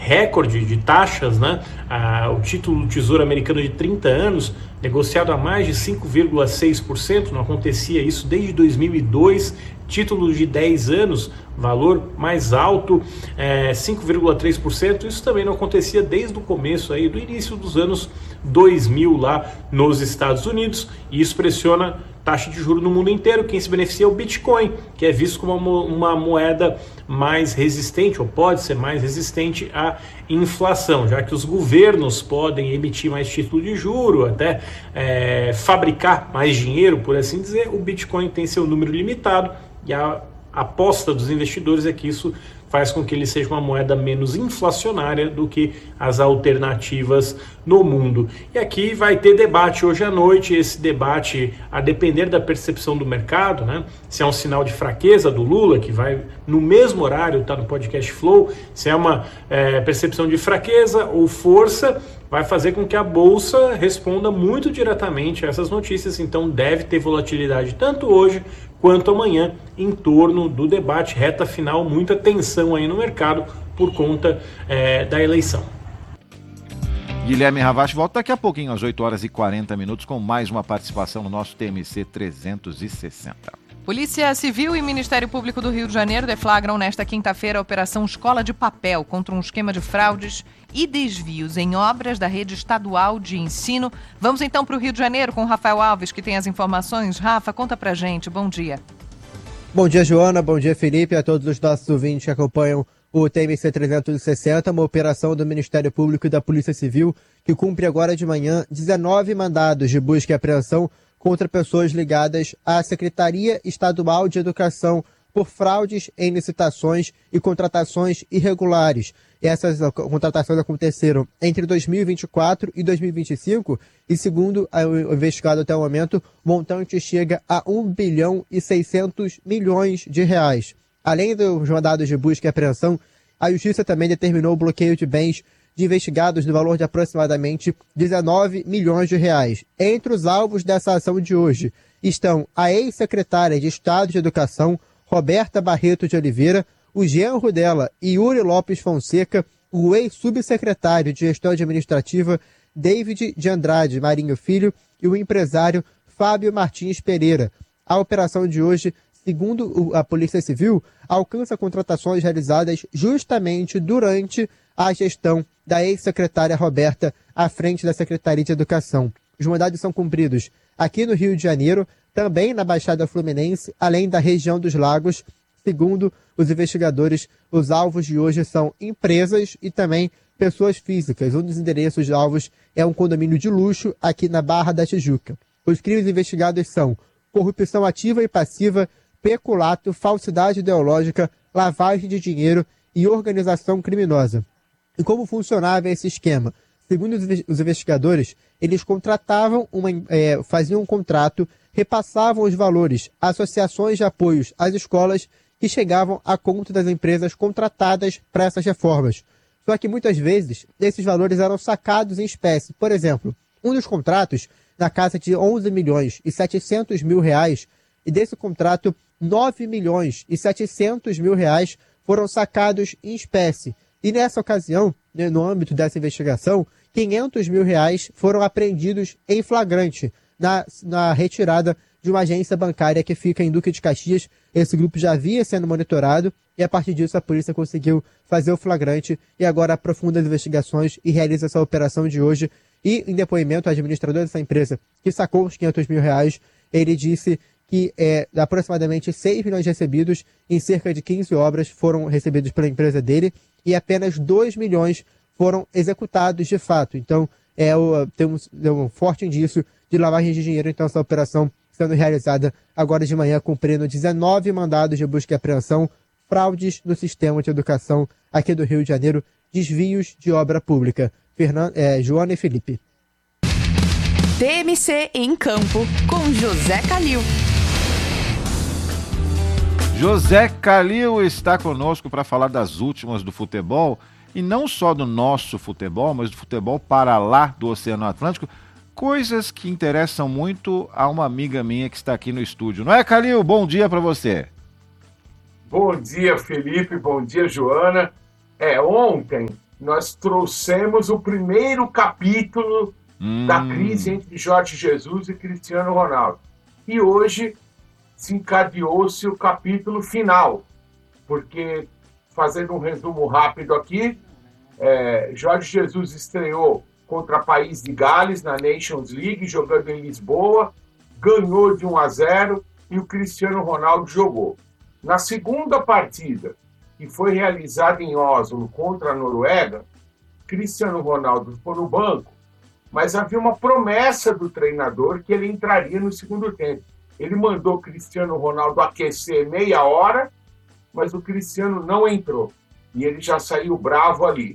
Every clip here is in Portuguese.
recorde de taxas, né? O título do Tesouro Americano de 30 anos, negociado a mais de 5,6%, não acontecia isso desde 2002, título de 10 anos, valor mais alto, 5,3%, isso também não acontecia desde o começo aí, do início dos anos 2000 lá nos Estados Unidos, e isso pressiona taxa de juros no mundo inteiro. Quem se beneficia é o Bitcoin, que é visto como uma moeda mais resistente, ou pode ser mais resistente à inflação, já que os governos podem emitir mais título de juro, até fabricar mais dinheiro, por assim dizer. O Bitcoin tem seu número limitado, e a aposta dos investidores é que isso faz com que ele seja uma moeda menos inflacionária do que as alternativas no mundo. E aqui vai ter debate hoje à noite, esse debate, a depender da percepção do mercado, né? Se é um sinal de fraqueza do Lula, que vai no mesmo horário, tá no podcast Flow, se é uma percepção de fraqueza ou força, vai fazer com que a Bolsa responda muito diretamente a essas notícias. Então deve ter volatilidade tanto hoje quanto amanhã em torno do debate, reta final, muita tensão aí no mercado por conta da eleição. Guilherme Ravache volta daqui a pouquinho, às 8h40, com mais uma participação no nosso TMC 360. Polícia Civil e Ministério Público do Rio de Janeiro deflagram nesta quinta-feira a Operação Escola de Papel contra um esquema de fraudes e desvios em obras da rede estadual de ensino. Vamos então para o Rio de Janeiro com o Rafael Alves, que tem as informações. Rafa, conta pra gente. Bom dia. Bom dia, Joana. Bom dia, Felipe. A todos os nossos ouvintes que acompanham o TMC 360, uma operação do Ministério Público e da Polícia Civil que cumpre agora de manhã 19 mandados de busca e apreensão contra pessoas ligadas à Secretaria Estadual de Educação por fraudes em licitações e contratações irregulares. Essas contratações aconteceram entre 2024 e 2025 e, segundo o investigado até o momento, o montante chega a 1 bilhão e 600 milhões de reais. Além dos mandados de busca e apreensão, a Justiça também determinou o bloqueio de bens de investigados no valor de aproximadamente 19 milhões de reais. Entre os alvos dessa ação de hoje estão a ex-secretária de Estado de Educação, Roberta Barreto de Oliveira, o genro dela, Yuri Lopes Fonseca, o ex-subsecretário de Gestão Administrativa, David de Andrade Marinho Filho, e o empresário Fábio Martins Pereira. A operação de hoje, segundo a Polícia Civil, alcança contratações realizadas justamente durante a gestão da ex-secretária Roberta à frente da Secretaria de Educação. Os mandados são cumpridos aqui no Rio de Janeiro, também na Baixada Fluminense, além da região dos Lagos. Segundo os investigadores, os alvos de hoje são empresas e também pessoas físicas. Um dos endereços de alvos é um condomínio de luxo aqui na Barra da Tijuca. Os crimes investigados são corrupção ativa e passiva, peculato, falsidade ideológica, lavagem de dinheiro e organização criminosa. E como funcionava esse esquema? Segundo os investigadores, eles contratavam, faziam um contrato, repassavam os valores a associações de apoios às escolas que chegavam à conta das empresas contratadas para essas reformas. Só que muitas vezes esses valores eram sacados em espécie. Por exemplo, um dos contratos na casa de 11 milhões e 700 mil reais, e desse contrato 9 milhões e 700 mil reais foram sacados em espécie. E nessa ocasião, no âmbito dessa investigação, 500 mil reais foram apreendidos em flagrante na retirada de uma agência bancária que fica em Duque de Caxias. Esse grupo já havia sendo monitorado e, a partir disso, a polícia conseguiu fazer o flagrante e agora aprofunda as investigações e realiza essa operação de hoje. E, em depoimento, o administrador dessa empresa, que sacou os 500 mil reais, ele disse que aproximadamente 6 milhões recebidos em cerca de 15 obras foram recebidos pela empresa dele e apenas 2 milhões foram executados de fato. Então, tem um forte indício de lavagem de dinheiro. Então, essa operação sendo realizada agora de manhã, cumprindo 19 mandados de busca e apreensão, fraudes no sistema de educação aqui do Rio de Janeiro, desvios de obra pública. Joana e Felipe. TMC em Campo, com José Calil. José Calil está conosco para falar das últimas do futebol, e não só do nosso futebol, mas do futebol para lá do Oceano Atlântico, coisas que interessam muito a uma amiga minha que está aqui no estúdio. Não é, Calil? Bom dia para você. Bom dia, Felipe. Bom dia, Joana. Ontem nós trouxemos o primeiro capítulo da crise entre Jorge Jesus e Cristiano Ronaldo. E hoje se encadeou-se o capítulo final, porque, fazendo um resumo rápido aqui, Jorge Jesus estreou contra o País de Gales na Nations League, jogando em Lisboa, ganhou de 1-0 e o Cristiano Ronaldo jogou. Na segunda partida, que foi realizada em Oslo contra a Noruega, Cristiano Ronaldo ficou no banco, mas havia uma promessa do treinador que ele entraria no segundo tempo. Ele mandou o Cristiano Ronaldo aquecer meia hora, mas o Cristiano não entrou. E ele já saiu bravo ali.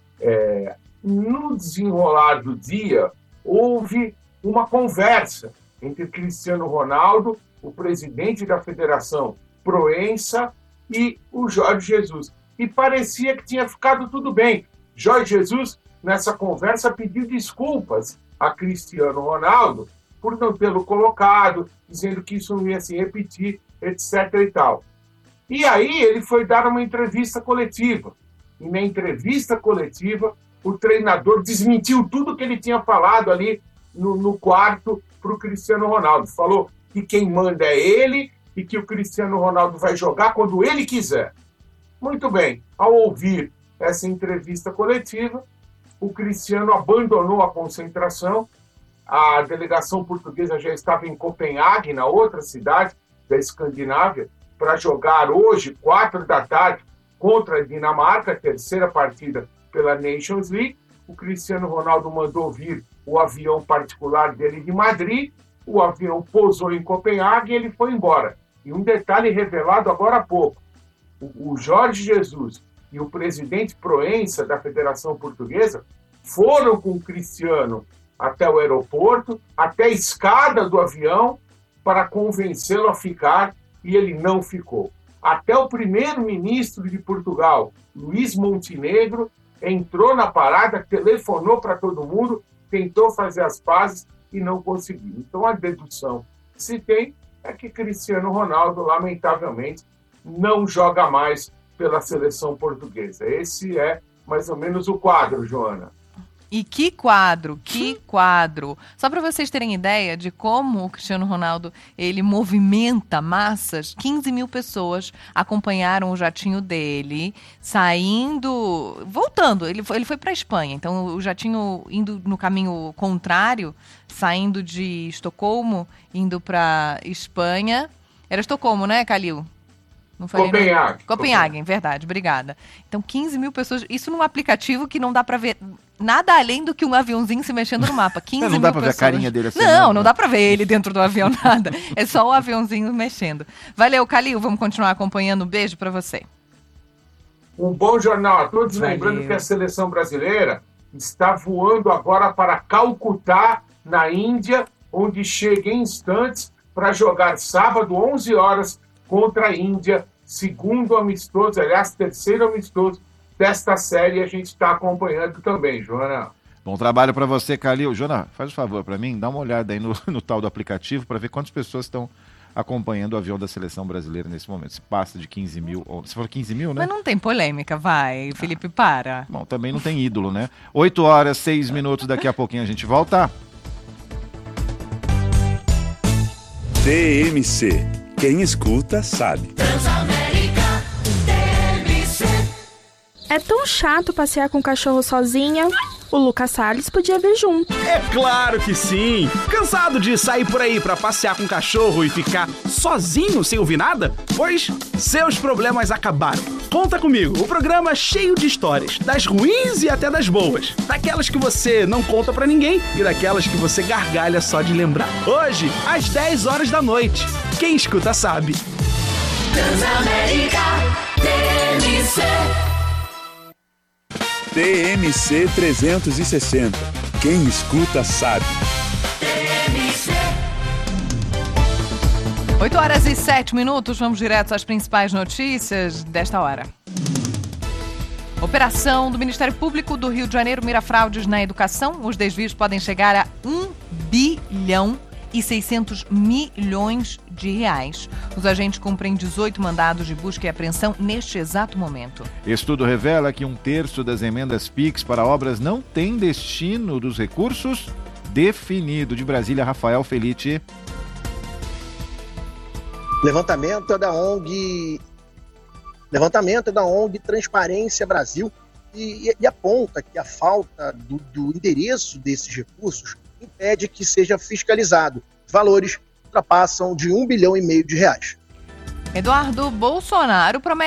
No desenrolar do dia, houve uma conversa entre Cristiano Ronaldo, o presidente da Federação Proença, e o Jorge Jesus. E parecia que tinha ficado tudo bem. Jorge Jesus, nessa conversa, pediu desculpas a Cristiano Ronaldo por não tê-lo colocado, dizendo que isso não ia se repetir, etc. e tal. E aí ele foi dar uma entrevista coletiva. E na entrevista coletiva, o treinador desmentiu tudo que ele tinha falado ali no quarto para o Cristiano Ronaldo. Falou que quem manda é ele e que o Cristiano Ronaldo vai jogar quando ele quiser. Muito bem, ao ouvir essa entrevista coletiva, o Cristiano abandonou a concentração. A delegação portuguesa já estava em Copenhague, na outra cidade da Escandinávia, para jogar hoje, 4 da tarde, contra a Dinamarca, a terceira partida pela Nations League. O Cristiano Ronaldo mandou vir o avião particular dele de Madrid, o avião pousou em Copenhague e ele foi embora. E um detalhe revelado agora há pouco, o Jorge Jesus e o presidente Proença da Federação Portuguesa foram com o Cristiano até o aeroporto, até a escada do avião, para convencê-lo a ficar, e ele não ficou. Até o primeiro-ministro de Portugal, Luís Montenegro, entrou na parada, telefonou para todo mundo, tentou fazer as pazes e não conseguiu. Então a dedução que se tem é que Cristiano Ronaldo, lamentavelmente, não joga mais pela seleção portuguesa. Esse é mais ou menos o quadro, Joana. E que quadro, que quadro. Só para vocês terem ideia de como o Cristiano Ronaldo, ele movimenta massas, 15 mil pessoas acompanharam o jatinho dele, voltando, ele foi para a Espanha, então o jatinho indo no caminho contrário, saindo de Estocolmo, indo para Espanha. Era Estocolmo, né, Calil? Não falei, Copenhague. Não? Copenhague, verdade, obrigada. Então, 15 mil pessoas, isso num aplicativo que não dá pra ver nada além do que um aviãozinho se mexendo no mapa. 15 não mil dá pra pessoas. ver a carinha dele assim. Não dá pra ver ele dentro do avião, nada. É só o aviãozinho mexendo. Valeu, Calil, vamos continuar acompanhando. Um beijo pra você. Um bom jornal a todos. Valeu. Lembrando que a seleção brasileira está voando agora para Calcutá, na Índia, onde chega em instantes para jogar sábado, 11 horas, contra a Índia, segundo amistoso, aliás, terceiro amistoso desta série, a gente está acompanhando também, Joana. Bom trabalho para você, Calil. Joana, faz um favor para mim, dá uma olhada aí no tal do aplicativo para ver quantas pessoas estão acompanhando o avião da seleção brasileira nesse momento. Se passa de 15 mil, você falou 15 mil, né? Mas não tem polêmica, vai, Felipe, para. Bom, também não tem ídolo, né? 8 horas, 6 minutos, daqui a pouquinho a gente volta. TMC. Quem escuta, sabe. Transamérica, TMC. É tão chato passear com o cachorro sozinha. O Lucas Salles podia vir junto. É claro que sim! Cansado de sair por aí pra passear com o cachorro e ficar sozinho sem ouvir nada? Pois seus problemas acabaram. Conta comigo, o programa é cheio de histórias, das ruins e até das boas. Daquelas que você não conta pra ninguém e daquelas que você gargalha só de lembrar. Hoje, às 10 horas da noite. Quem escuta sabe. Transamérica, TMC. TMC 360. Quem escuta sabe. TMC. 8 horas e 7 minutos, vamos direto às principais notícias desta hora. Operação do Ministério Público do Rio de Janeiro mira fraudes na educação. Os desvios podem chegar a 1 bilhão e 600 milhões de reais. Os agentes cumprem 18 mandados de busca e apreensão neste exato momento. Estudo revela que 1/3 das emendas PIX para obras não tem destino dos recursos definido. De Brasília, Rafael Felite. Levantamento é da ONG Transparência Brasil e aponta que a falta do endereço desses recursos impede que seja fiscalizado. Os valores ultrapassam de R$1,5 bilhão de reais. Eduardo Bolsonaro promete